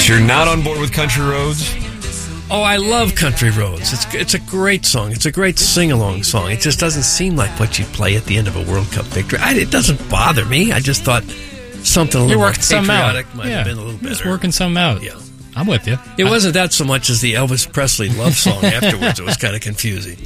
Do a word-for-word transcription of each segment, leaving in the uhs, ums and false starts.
So you're not on board with Country Roads? Oh, I love Country Roads. It's it's a great song. It's a great sing-along song. It just doesn't seem like what you play at the end of a World Cup victory. I, it doesn't bother me. I just thought something a little more patriotic might yeah, have been a little better. Just working some out. Yeah. I'm with you. It I, wasn't that so much as the Elvis Presley love song afterwards. It was kind of confusing.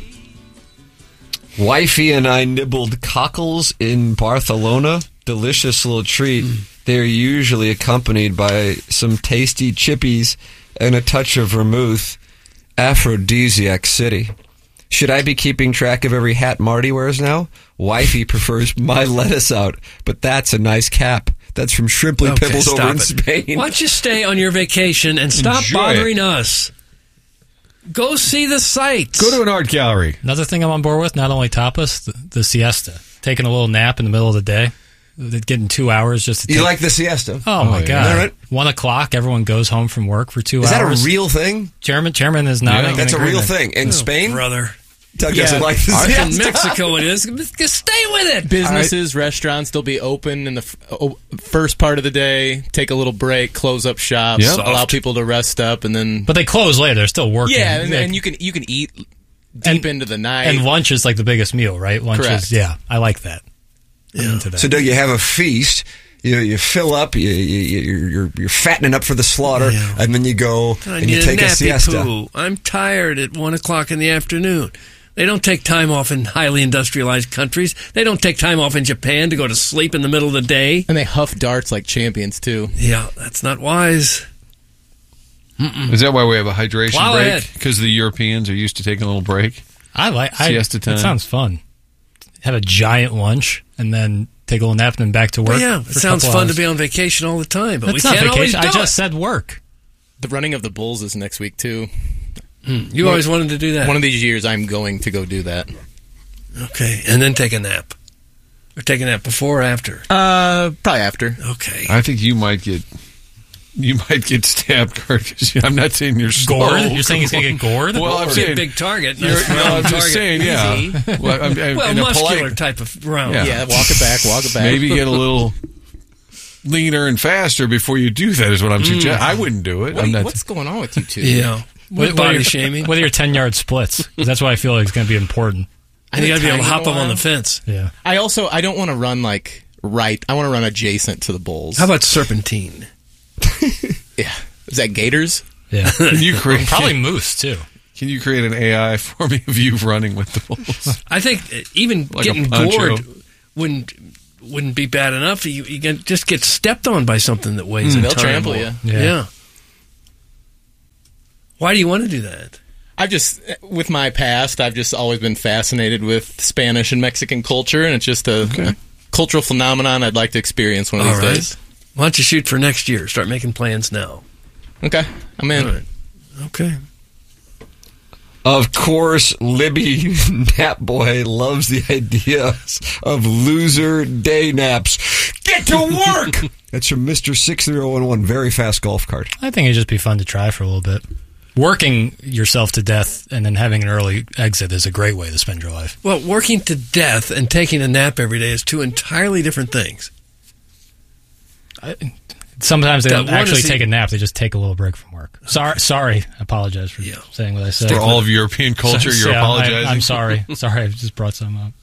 Wifey and I nibbled cockles in Barcelona. Delicious little treat. Mm. They're usually accompanied by some tasty chippies and a touch of vermouth. Aphrodisiac city. Should I be keeping track of every hat Marty wears now? Wifey prefers my lettuce out, but that's a nice cap. That's from Shrimply okay, Pibbles over in it. Spain. Why don't you stay on your vacation and stop Enjoy bothering it. us? Go see the sights. Go to an art gallery. Another thing I'm on board with, not only tapas, the, the siesta. Taking a little nap in the middle of the day. Getting two hours just to take... You like the siesta? Oh, my yeah. God. Right? One o'clock, everyone goes home from work for two is hours. Is that a real thing? Chairman, chairman is nodding. Yeah. That's a real thing. In oh, Spain? Brother. Doug Yeah. doesn't like the In siesta. Mexico it is. Just stay with it. Businesses, restaurants, they'll be open in the f- o- first part of the day, take a little break, close up shop, Yep. allow people to rest up, and then... But they close later. They're still working. yeah, and, They- and you can you can eat deep And- into the night. And lunch is like the biggest meal, right? Lunch Correct. is, yeah, I like that. I'm Yeah. into that. So, Doug, you have a feast. You you fill up. You, you, you're, you're you're fattening up for the slaughter, Yeah. and then you go I and need you take a a nappy siesta. poo. I'm tired at one o'clock in the afternoon. They don't take time off in highly industrialized countries. They don't take time off in Japan to go to sleep in the middle of the day. and they huff darts like champions, too. Yeah, that's not wise. Is that why we have a hydration Plow break? ahead. Because the Europeans are used to taking a little break? I like I, Siesta time. It sounds fun. Have a giant lunch and then take a little nap and then back to work. But yeah, it for a sounds couple fun hours. to be on vacation all the time, but That's we not can't vacation. always I do just it. said work. The running of the bulls is next week, too. You always wanted to do that. One of these years, I'm going to go do that. Okay, and then take a nap. Or take a nap before or after. Uh, probably after. Okay. I think you might get you might get stabbed, Curtis. I'm not saying you're slow. Gored? You're saying he's going to get gored? Well, I'm Be a saying, big target. you're, Nice no, round I'm just target. saying, yeah. Easy. Well, I'm, I'm, Well, in a muscular polite, type of round. Yeah. Yeah, walk it back, walk it back. maybe get a little leaner and faster before you do that is what I'm suggesting. I wouldn't do it. What- I'm not. what's going on with you two? Yeah. What, With body what are shaming. your, what are your ten-yard splits? 'Cause that's what I feel like is going to be important. And you got to be able to Tiny hop them on the while. fence. Yeah. I also I don't want to run like right. I want to run adjacent to the bulls. How about serpentine? yeah? Is that gators? Yeah. Can you create Probably moose, too. Can you create an A I for me of you running with the bulls? I think uh, even Like a getting poncho. gored wouldn't wouldn't be bad enough. You, you can just get stepped on by something that weighs a They'll ton trample more. you. Yeah. Yeah. Why do you want to do that? I've just with my past, I've just always been fascinated with Spanish and Mexican culture, and it's just a, a cultural phenomenon I'd like to experience one of All these right. days. Why don't you shoot for next year? Start making plans now. Okay, I'm in. All right. Okay. Of course, Libby Nap Boy loves the idea of loser day naps. Get to work! That's from Mister six zero one one. Very fast golf cart. I think it'd just be fun to try for a little bit. Working yourself to death and then having an early exit is a great way to spend your life. Well, working to death and taking a nap every day is two entirely different things. I, sometimes they That don't one actually is the- take a nap. They just take a little break from work. Sorry. Sorry. I apologize for Yeah. saying what I said. For all of European culture, So- you're yeah, I- apologizing? I'm sorry. Sorry, I just brought some up.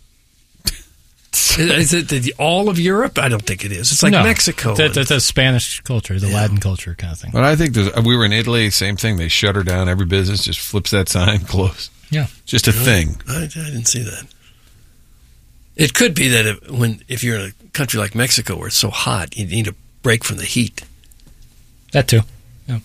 Is it the, all of Europe? I don't think it is. It's like No. Mexico. That- That's a Spanish culture, the Latin culture kind of thing. But I think there's, we were in Italy, same thing. They shut her down. Every business just flips that sign, closed. Yeah. Just a thing. I, I didn't see that. It could be that if, when if you're in a country like Mexico where it's so hot, you need a break from the heat. That too. Yeah.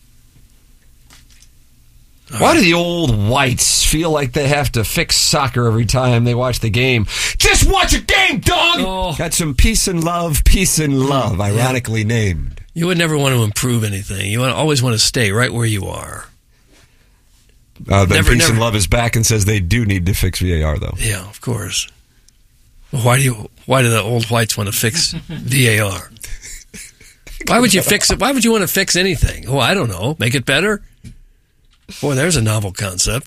Why do the old whites feel like they have to fix soccer every time they watch the game? Just watch a game, dog! Oh. Got some peace and love, peace and love, ironically named. You would never want to improve anything. You want always want to stay right where you are. Uh, then Never, Peace never. and Love is back and says they do need to fix V A R, though. Yeah, of course. Why do you? Why do the old whites want to fix V A R? Why would you fix it? Why would you want to fix anything? Oh, I don't know. Make it better? Boy, there's a novel concept.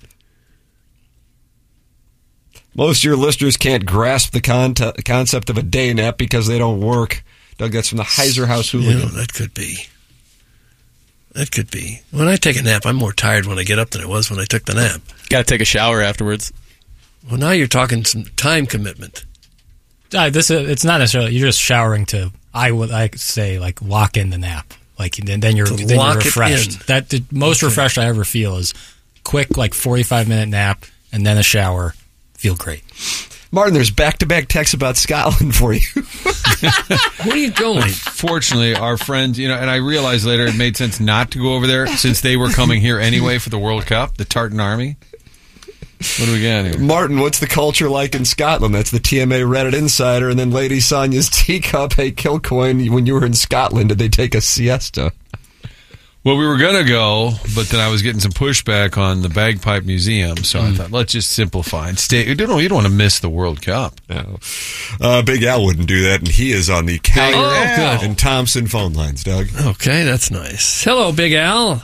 Most of your listeners can't grasp the con- concept of a day nap because they don't work. Doug, that's from the Heiser House You Hooligan. know, that could be. That could be. When I take a nap, I'm more tired when I get up than I was when I took the nap. Got to take a shower afterwards. Well, now you're talking some time commitment. Uh, this uh, it's not necessarily you're just showering to. I would I could say like lock in the nap, like and then you're To then lock you're it refreshed. in. That the most Okay. refreshed I ever feel is quick like forty-five minute nap and then a shower. Feel great. Martin, there's back-to-back texts about Scotland for you. Where are you going? Fortunately, our friends, you know, and I realized later it made sense not to go over there since they were coming here anyway for the World Cup, the Tartan Army. What do we got here? Martin, what's the culture like in Scotland? That's the T M A Reddit Insider. And then Lady Sonia's teacup. Hey, Kilcoin, when you were in Scotland, did they take a siesta? Well, we were going to go, but then I was getting some pushback on the Bagpipe Museum, so I thought, let's just simplify and stay. You don't, you don't want to miss the World Cup. No. Uh, Big Al wouldn't do that, and he is on the Cal Oh, good. and Thompson phone lines, Doug. Okay, that's nice. Hello, Big Al.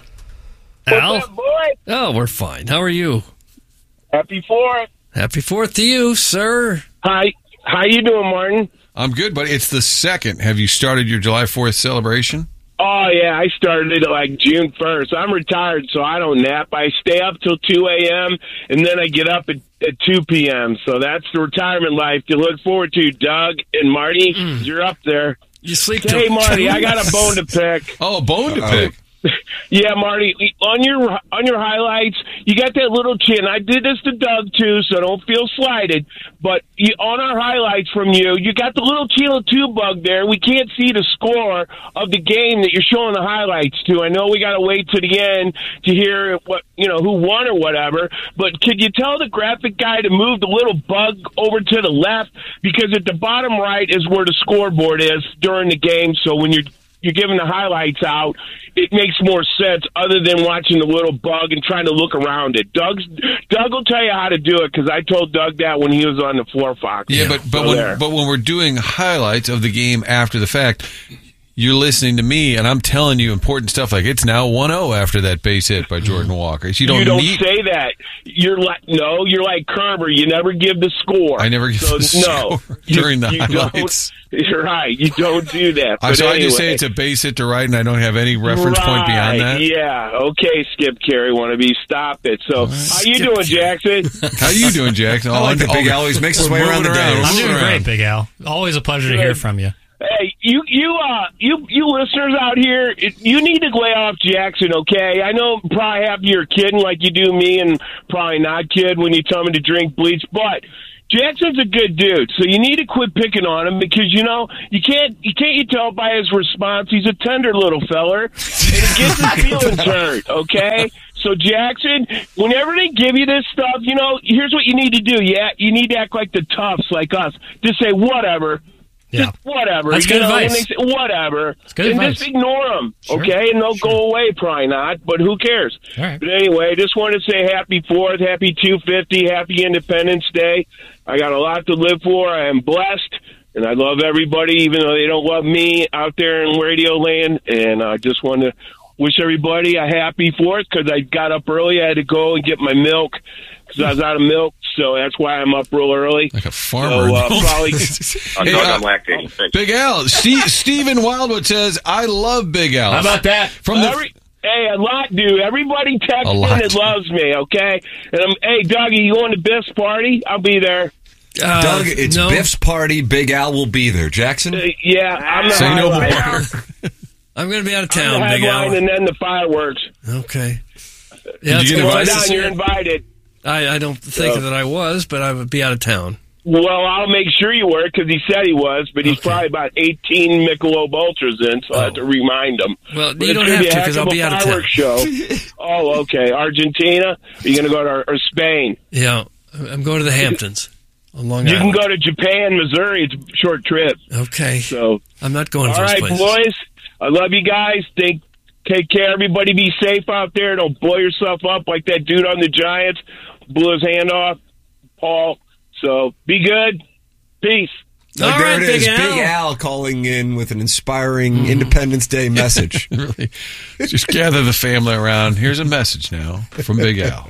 Al? What's up, boy? Oh, we're fine. How are you? Happy Fourth. Happy Fourth to you, sir. Hi. How you doing, Martin? I'm good, but it's the second. Have you started your July fourth celebration? Oh, yeah, I started it like June first. I'm retired, so I don't nap. I stay up till two a.m., and then I get up at, at two p.m., so that's the retirement life to look forward to, Doug and Marty. You're up there. You sleep Hey, till Marty, two? I got a bone to pick. Oh, a bone to pick. Yeah, Marty, on your on your highlights, you got that little chin. I did this to Doug, too, so don't feel slighted. But you, on our highlights from you, you got the little Chilo two bug there. We can't see the score of the game that you're showing the highlights to. I know we got to wait to the end to hear what you know who won or whatever. But could you tell the graphic guy to move the little bug over to the left? Because at the bottom right is where the scoreboard is during the game. So when you're you're giving the highlights out, it makes more sense other than watching the little bug and trying to look around it. Doug's, Doug will tell you how to do it because I told Doug that when he was on the Floor Fox. Yeah, but but So when, there. but when we're doing highlights of the game after the fact, you're listening to me, and I'm telling you important stuff like it's now one oh after that base hit by Jordan Walker. So you don't, you don't need. say that. You're like no, you're like Kerber. You never give the score. I never give so, the no, score during the you highlights. Don't, you're right. You don't do that. I, But so anyway. I just say it's a base hit to right, and I don't have any reference point beyond Right, that. Yeah. Okay, Skip Carey wannabe. Stop it. So, how you Skip doing, Carey. Jackson? How you doing, Jackson? I like Oh, that Big oh, Al always makes his we're way around the moving day. around. I'm Moving doing around. great, Big Al. Always a pleasure to hear from you. Hey, you, you, uh, you, you listeners out here, it, you need to lay off Jackson, okay? I know probably half of you are kidding like you do me, and probably not kid when you tell me to drink bleach, but Jackson's a good dude, so you need to quit picking on him because you know you can't you can't you tell by his response he's a tender little feller and he gets his feelings hurt, okay? So Jackson, whenever they give you this stuff, you know, here's what you need to do. Yeah, you need to act like the toughs like us. Just say whatever. Yeah. Just whatever. That's you good know, advice. When they say, whatever. good and advice. just ignore them, Sure. okay? And they'll Sure. go away, probably not, but who cares? All right. But anyway, just wanted to say happy fourth, happy two fifty, happy Independence Day. I got a lot to live for. I am blessed, and I love everybody, even though they don't love me out there in radio land. And I just want to wish everybody a happy fourth because I got up early. I had to go and get my milk because I was out of milk, so that's why I'm up real early. Like a farmer. So, uh, probably- I'm Hey, not uh, on lactating. Thank you. Big Al. Steve, Stephen Wildwood says, I love Big Al. How about that? From the Every, hey, a lot, dude. Everybody texts A in lot. that loves me, okay? And I'm, hey, Dougie, you going to Biff's party? I'll be there. Uh, Doug, it's no. Biff's party. Big Al will be there. Jackson? Uh, yeah, I'm the Say no more. highlight. I'm going to be out of I'm town, the Big headline Al. and then the fireworks. Okay. Did Yeah, you get Come on invited? down, you're invited. I, I don't think So- that I was, but I would be out of town. Well, I'll make sure you were because he said he was, but he's Okay. probably about eighteen Michelob Ultras in, so I have to remind him. Well, But you it's don't gonna have be a to, heck 'cause of I'll a be out of town. fireworks show. Oh, okay. Argentina? Are you going to go to or, or Spain? Yeah, I'm going to the Hamptons on Long You can Island. go to Japan, Missouri. It's a short trip. Okay. So, I'm not going to all those right, places. boys. I love you guys. Take take care. Everybody be safe out there. Don't blow yourself up like that dude on the Giants blew his hand off, Paul. So be good. Peace. Doug, All there right, it is. Big Al. Big Al calling in with an inspiring Independence Day message. Really, just gather the family around. Here's a message now from Big Al.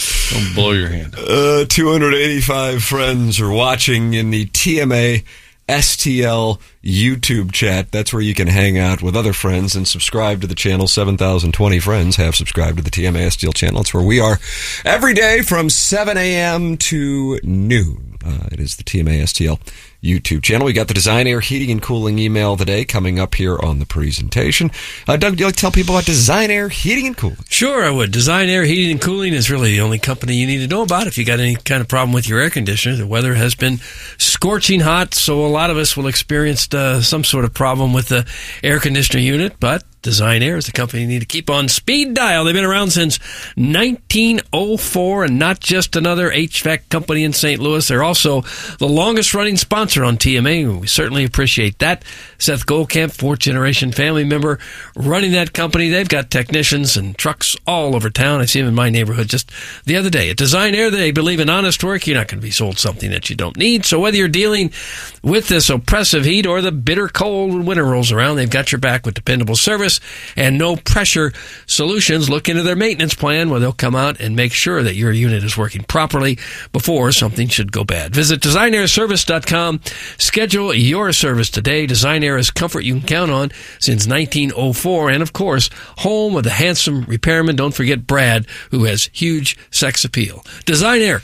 Don't blow your hand up. Uh, two hundred eighty-five friends are watching in the T M A S T L YouTube chat. That's where you can hang out with other friends and subscribe to the channel. seven thousand twenty friends have subscribed to the T M A S T L channel. It's where we are every day from seven a.m. to noon. Uh, it is the T M A S T L YouTube channel. We got the Design Air Heating and Cooling email today coming up here on the presentation. Uh, Doug, do you like to tell people about Design Air Heating and Cooling? Sure, I would. Design Air Heating and Cooling is really the only company you need to know about if you got any kind of problem with your air conditioner. The weather has been scorching hot, so a lot of us will experience uh, some sort of problem with the air conditioner unit, but Design Air is the company you need to keep on speed dial. They've been around since nineteen oh four and not just another H V A C company in Saint Louis. They're also the longest running sponsor on T M A. We certainly appreciate that. Seth Goldkamp, fourth generation family member, running that company. They've got technicians and trucks all over town. I see them in my neighborhood just the other day. At Design Air, they believe in honest work. You're not going to be sold something that you don't need. So whether you're dealing with this oppressive heat or the bitter cold when winter rolls around, they've got your back with dependable service and no pressure solutions. Look into their maintenance plan where they'll come out and make sure that your unit is working properly before something should go bad. Visit design air service dot com. Schedule your service today. Design Air is comfort you can count on since nineteen oh four. And of course, home of the handsome repairman. Don't forget Brad, who has huge sex appeal. Design Air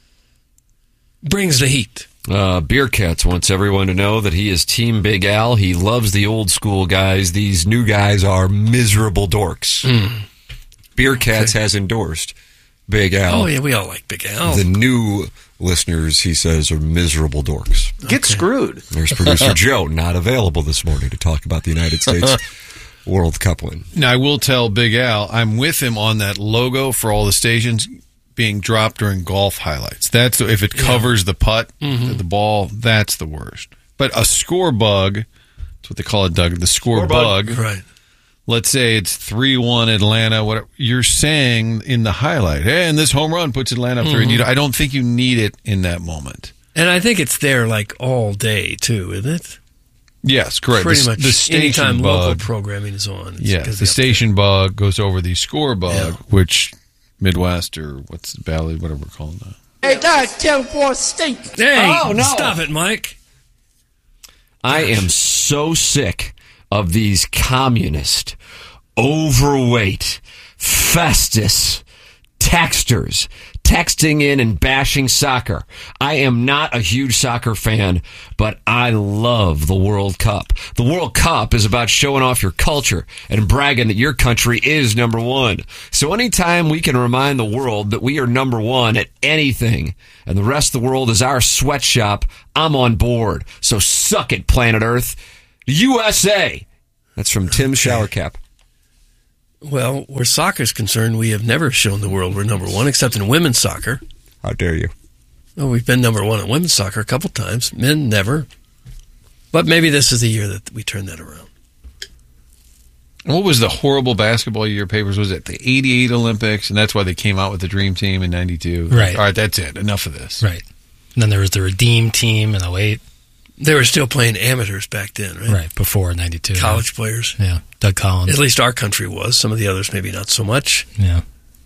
brings the heat. Uh, Beer Cats wants everyone to know that he is Team Big Al. He loves the old school guys. These new guys are miserable dorks. Mm. Beer Cats okay. has endorsed Big Al. Oh, yeah, we all like Big Al. The new listeners, he says, are miserable dorks. Get okay. screwed. There's producer Joe, not available this morning to talk about the United States World Cup win. Now, I will tell Big Al, I'm with him on that logo for all the stations being dropped during golf highlights. That's the, if it covers yeah. the putt, mm-hmm. the ball, that's the worst. But a score bug, that's what they call it, Doug, the score, score bug. bug. Right. Let's say it's three one Atlanta. Whatever you're saying in the highlight, hey, and this home run puts Atlanta up mm-hmm. three. You know, I don't think you need it in that moment. And I think it's there like all day too, isn't it? Yes, correct. Pretty the, much the station anytime bug, local programming is on. Yes, the station bug goes over the score bug, yeah. which Midwest or what's the Valley, whatever we're calling that. Hey, that ten four stink. Hey, oh, no. Stop it, Mike. I am so sick of these communist, overweight, Festus texters texting in and bashing soccer. I am not a huge soccer fan, but I love the World Cup. The World Cup is about showing off your culture and bragging that your country is number one. So anytime we can remind the world that we are number one at anything and the rest of the world is our sweatshop, I'm on board. So suck it, planet Earth. U S A. That's from Tim Showercap. Well, where soccer's concerned, we have never shown the world we're number one, except in women's soccer. How dare you? Well, we've been number one in women's soccer a couple times. Men, never. But maybe this is the year that we turn that around. What was the horrible basketball year papers? Was it the eighty-eight Olympics? And that's why they came out with the Dream Team in ninety-two. Right. All right, that's it. Enough of this. Right. And then there was the Redeem Team in oh eight. They were still playing amateurs back then, right? Right, before ninety-two. College yeah. players. Yeah, Doug Collins. At least our country was. Some of the others maybe not so much. Yeah.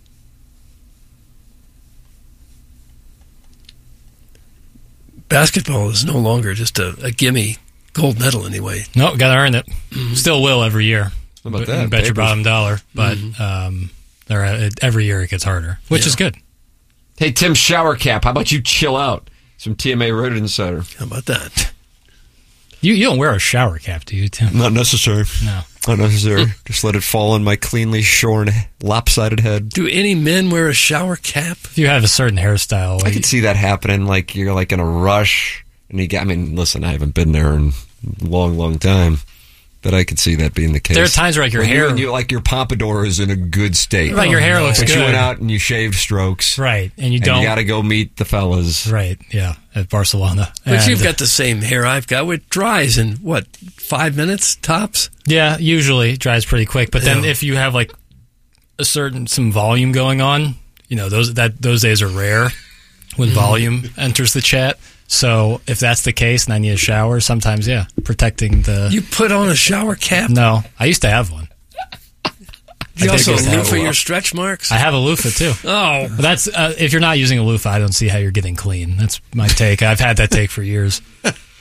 Basketball is no longer just a, a gimme gold medal anyway. No, got to earn it. Mm-hmm. Still will every year. How about that? Bet your bottom dollar. But mm-hmm. um, there, every year it gets harder, which yeah. is good. Hey, Tim Showercap, how about you chill out? Some T M A Reddit Insider. How about that? You you don't wear a shower cap, do you, Tim? Not necessary. No. Not necessary. Just let it fall on my cleanly shorn, lopsided head. Do any men wear a shower cap? If you have a certain hairstyle. I could see that happening, like you're like in a rush. And you get, I mean, listen, I haven't been there in a long, long time. But I could see that being the case. There are times where like your when hair... You, you, like your pompador is in a good state. Like your hair looks but good. But you went out and you shaved strokes. Right. And you and don't... you got to go meet the fellas. Right, yeah, at Barcelona. But and, you've got the same hair I've got. It dries in, what, five minutes tops? Yeah, usually it dries pretty quick. But then yeah. if you have like a certain, some volume going on, you know, those that those days are rare when volume enters the chat. So if that's the case and I need a shower, sometimes, yeah, protecting the... You put on a shower cap? No, I used to have one. You also a loofah your stretch marks? I have a loofah, too. Oh. But that's uh, if you're not using a loofah, I don't see how you're getting clean. That's my take. I've had that take for years.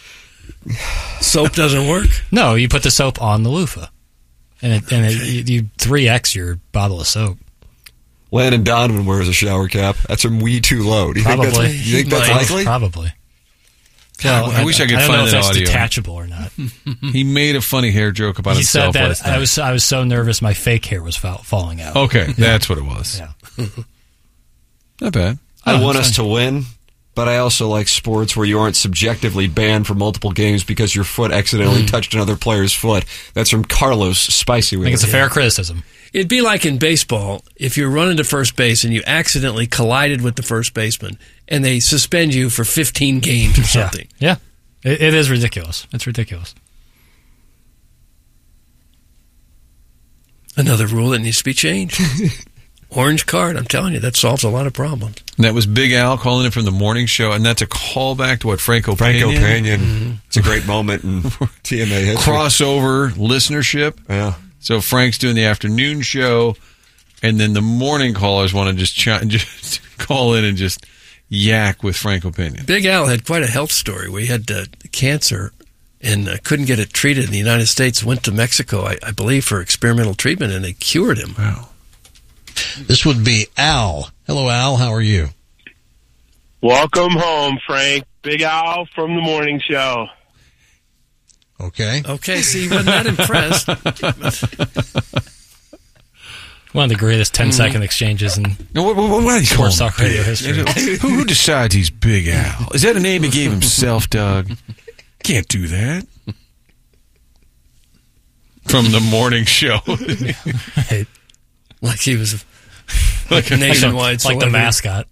Soap doesn't work? No, you put the soap on the loofah. And, it, and it, you, you three X your bottle of soap. Landon Donovan wears a shower cap. That's a wee too low. Do you Probably. think that's, you think that's Might. likely? Probably. God, I, I wish I could I don't find know if that that's audio. detachable or not. He made a funny hair joke about He himself said that last night. I was I was so nervous my fake hair was fall, falling out. Okay, that's what it was. Yeah. Not bad. I Oh, want that's us to win, but I also like sports where you aren't subjectively banned for multiple games because your foot accidentally touched another player's foot. That's from Carlos Spicy. I think it's a fair criticism. It'd be like in baseball if you're running to first base and you accidentally collided with the first baseman and they suspend you for fifteen games or something. Yeah. yeah. It, it is ridiculous. It's ridiculous. Another rule that needs to be changed. Orange card, I'm telling you, that solves a lot of problems. And that was Big Al calling in from the morning show, and that's a callback to what Franco Franco Pena. Pena. Mm-hmm. It's a great moment in T M A history. Crossover listenership. Yeah. So Frank's doing the afternoon show, and then the morning callers want to just, ch- just call in and just yak with Franco Pena. Big Al had quite a health story where he had uh, cancer and uh, couldn't get it treated in the United States, went to Mexico, I, I believe, for experimental treatment, and they cured him. Wow. This would be Al. Hello, Al. How are you? Welcome home, Frank. Big Al from the morning show. Okay. Okay, see, he wasn't that impressed. One of the greatest ten-second exchanges in Now, what, what, what are you sports calling talk radio history. who, who decides he's Big Al? Is that a name he gave himself, Doug? Can't do that. From the morning show. Right. Like he was a Like, nationwide like the celebrity. mascot.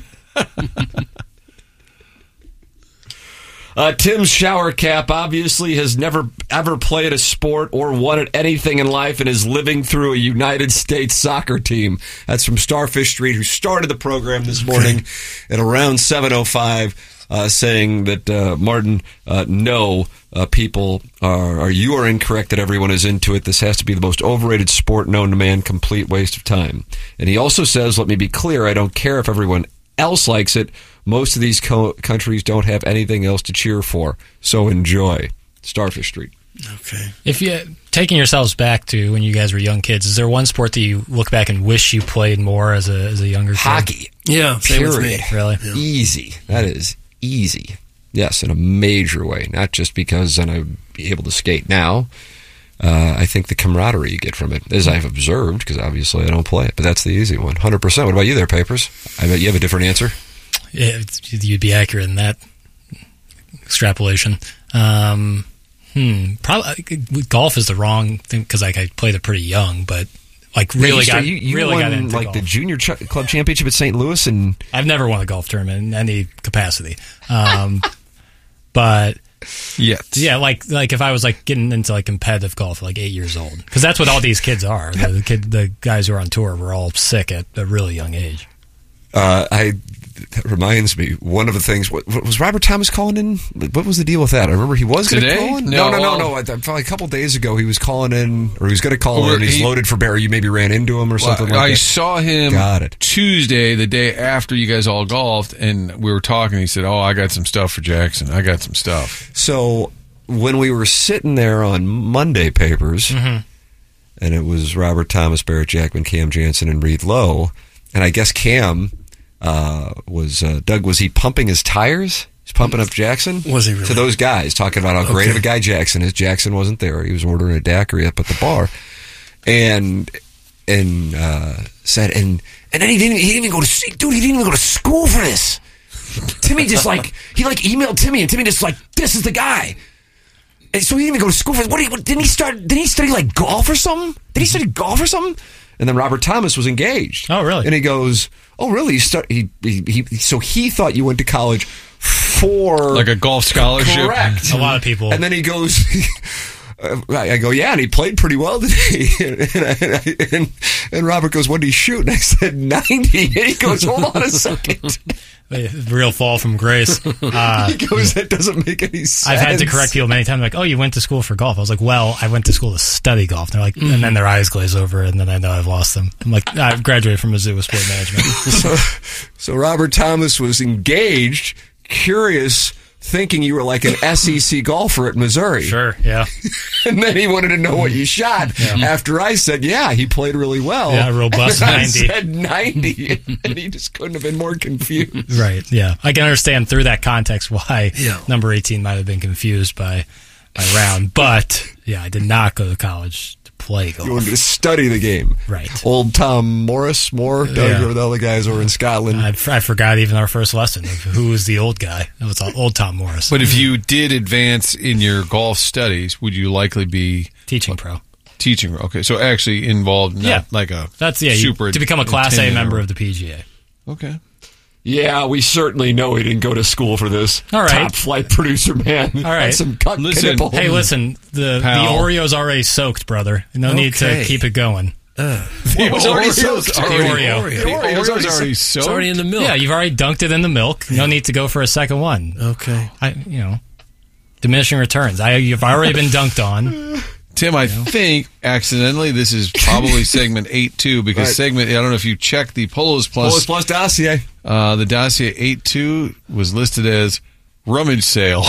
Uh, Tim's shower cap obviously has never ever played a sport or won at anything in life and is living through a United States soccer team. That's from Starfish Street, who started the program this morning at around seven oh five, uh, saying that, uh, Martin, uh, no, uh, people are, are, you are incorrect that everyone is into it. This has to be the most overrated sport known to man, complete waste of time. And he also says, let me be clear, I don't care if everyone else likes it. Most of these co- countries don't have anything else to cheer for, so enjoy. Starfish Street. Okay. If you taking yourselves back to when you guys were young kids, is there one sport that you look back and wish you played more as a as a younger kid? Hockey. Yeah, same with Period. me. Really? Easy. That is easy. Yes, in a major way. Not just because then I'd be able to skate now. Uh, I think the camaraderie you get from it, as I've observed, because obviously I don't play it, but that's the easy one. one hundred percent. What about you there, Papers? I bet you have a different answer. Yeah, you'd be accurate in that extrapolation. Um, hmm, probably golf is the wrong thing because like I played it pretty young, but like really you, got you, you really won got into like golf. the junior ch- club championship at Saint Louis, and I've never won a golf tournament in any capacity, um, but Yes. yeah, like like if I was like getting into like competitive golf at like eight years old, because that's what all these kids are. The, the kid, the guys who are on tour were all sick at a really young age. uh, I. That reminds me, one of the things, what, what, was Robert Thomas calling in? What was the deal with that? I remember he was going to Today? call in. No, No, no, no, well- no. I, I felt like a couple days ago he was calling in, or he was going to call Or in, and he's he- loaded for bear. You maybe ran into him or something Well, like I that. saw him Got it. Tuesday, the day after you guys all golfed, and we were talking. He said, "Oh, I got some stuff for Jackson. I got some stuff." So when we were sitting there on Monday Papers, Mm-hmm. and it was Robert Thomas, Barrett Jackman, Cam Jansen, and Reed Lowe, and I guess Cam uh, was, uh, Doug, was he pumping his tires? He's pumping up Jackson? Was he really? To those guys, talking about how great Okay. of a guy Jackson is. Jackson wasn't there. He was ordering a daiquiri up at the bar. And and uh, said, and and then he didn't, he didn't even go to, dude, he didn't even go to school for this. Timmy just like, he like emailed Timmy, and Timmy just like, this is the guy. And so he didn't even go to school for what, what didn't he start, didn't he study like golf or something? Did he study golf or something? And then Robert Thomas was engaged. Oh, really? And he goes, oh, really? You start, he, he, he, so he thought you went to college for... Like a golf scholarship. Correct. A lot of people. And then he goes... Uh, I go, yeah, and he played pretty well today. and, and, and, and Robert goes, what did he shoot? And I said, ninety. And he goes, hold on a second. Real fall from grace. Uh, He goes, that doesn't make any sense. I've had to correct people many times, like, "Oh, you went to school for golf." I was like, "Well, I went to school to study golf." And they're like, and then their eyes glaze over, and then I know I've lost them. I'm like, I've graduated from Mizzou with sport management. so, so Robert Thomas was engaged, curious thinking you were like an S E C golfer at Missouri. Sure, yeah. And then he wanted to know what you shot yeah. after I said, yeah, he played really well. Yeah, robust and ninety. I said ninety, and he just couldn't have been more confused. Right, yeah. I can understand through that context why yeah. number eighteen might have been confused by, by round. But, yeah, I did not go to college to play golf. You wanted to study the game. Right. Old Tom Morris, Moore, Doug, yeah. or the other guys over in Scotland. I, I forgot even our first lesson of who was the old guy. It was old Tom Morris. But if you did advance in your golf studies, would you likely be teaching pro? Teaching pro. Okay, so actually involved, not yeah. like a That's yeah. super You, to become a Class A member or, of the P G A. Okay. Yeah, we certainly know he didn't go to school for this. All right. Top flight producer, man. All right. Some cut listen, knipples. Hey, listen, the, the Oreo's already soaked, brother. No okay. need to keep it going. Uh, the was already soaked. The Oreo. The Oreo's already, already soaked. It's already in the milk. Yeah, you've already dunked it in the milk. No need to go for a second one. Okay. I, you know, diminishing returns. I, you've already been dunked on. Tim, I think accidentally this is probably segment eight two because right. segment I don't know if you checked the Polos Plus Polos Plus dossier. Uh, the dossier eight two was listed as rummage sale.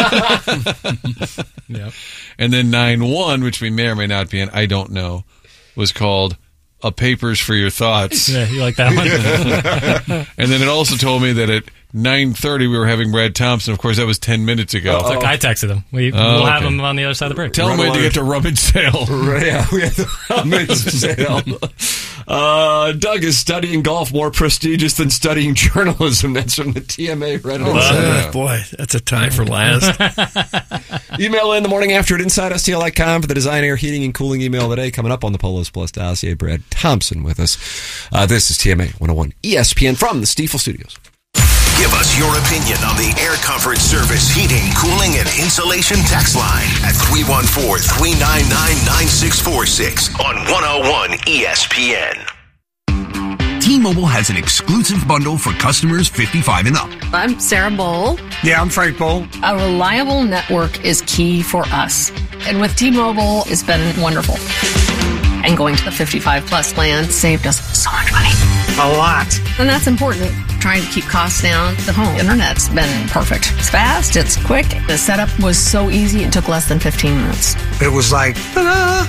Yep. And then nine one, which we may or may not be in, I don't know, was called A Papers for Your Thoughts. Yeah, you like that one? And then it also told me that at nine thirty we were having Brad Thompson. Of course, that was ten minutes ago. It's like I texted him. We, oh, we'll okay. have him on the other side of the break. Tell Run him we had to get to rummage sale. Yeah, we had the rummage sale. Uh, Doug is studying golf more prestigious than studying journalism. That's from the T M A Reddit. Oh, uh, boy, that's a time for last. Email in the morning after at inside S T L dot com for the Design, Air, Heating, and Cooling email today. Coming up on the Polos Plus dossier, Brad Thompson with us. Uh, this is T M A one oh one E S P N from the Stiefel Studios. Give us your opinion on the Air Comfort Service heating, cooling, and insulation text line at three one four, three nine nine, nine six four six on one oh one E S P N. T-Mobile has an exclusive bundle for customers fifty-five and up. I'm Sarah Bowl. Yeah, I'm Frank Bowl. A reliable network is key for us. And with T-Mobile, it's been wonderful. And going to the fifty-five plus plan saved us so much money. A lot. And that's important. Trying to keep costs down. The home internet's been perfect. It's fast. It's quick. The setup was so easy. It took less than fifteen minutes. It was like, ta-da!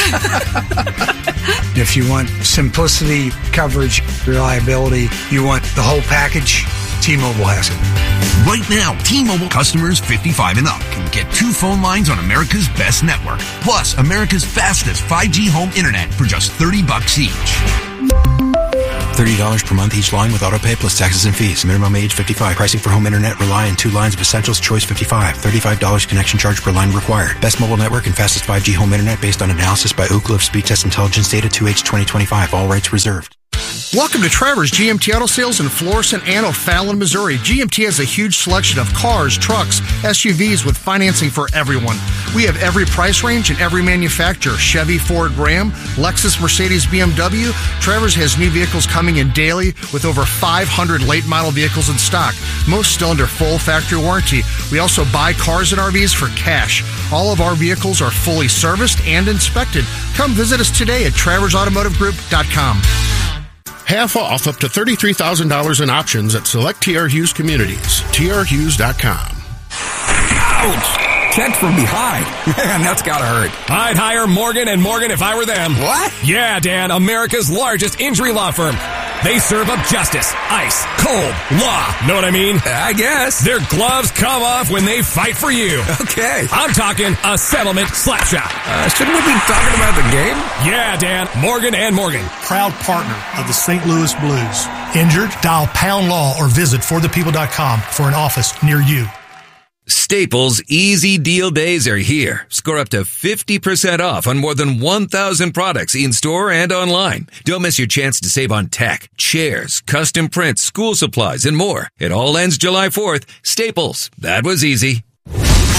If you want simplicity, coverage, reliability, you want the whole package, T-Mobile has it. Right now, T-Mobile customers fifty-five and up can get two phone lines on America's best network, plus America's fastest five G home internet for just thirty bucks each. thirty dollars per month each line with autopay plus taxes and fees. Minimum age fifty-five. Pricing for home internet rely on two lines of Essentials Choice fifty-five. thirty-five dollars connection charge per line required. Best mobile network and fastest five G home internet based on analysis by Ookla of Speed Test Intelligence Data two H twenty twenty-five. All rights reserved. Welcome to Trevor's G M T Auto Sales in Florissant and O'Fallon, Missouri. G M T has a huge selection of cars, trucks, S U Vs with financing for everyone. We have every price range and every manufacturer. Chevy, Ford, Ram, Lexus, Mercedes, B M W. Trevor's has new vehicles coming in daily with over five hundred late model vehicles in stock. Most still under full factory warranty. We also buy cars and R Vs for cash. All of our vehicles are fully serviced and inspected. Come visit us today at Travers Automotive Group dot com. Half off up to thirty-three thousand dollars in options at select T R Hughes communities. T R Hughes dot com. Ouch! Checked from behind. Man, that's gotta hurt. I'd hire Morgan and Morgan if I were them. What? Yeah, Dan, America's largest injury law firm. They serve up justice, ice, cold, law. Know what I mean? I guess. Their gloves come off when they fight for you. Okay. I'm talking a settlement slap shot. Uh, shouldn't we be talking about the game? Yeah, Dan, Morgan and Morgan. Proud partner of the Saint Louis Blues. Injured? Dial Pound Law or visit for the people dot com for an office near you. Staples Easy Deal Days are here. Score up to fifty percent off on more than one thousand products in-store and online. Don't miss your chance to save on tech, chairs, custom prints, school supplies, and more. It all ends July fourth. Staples. That was easy.